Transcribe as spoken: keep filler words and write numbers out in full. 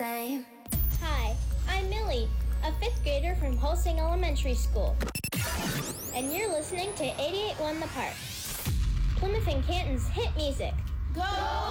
same. Hi, I'm Millie, a fifth grader from Holsing Elementary School. And you're listening to eighty-eight point one The Park, Plymouth and Canton's hit music. Go!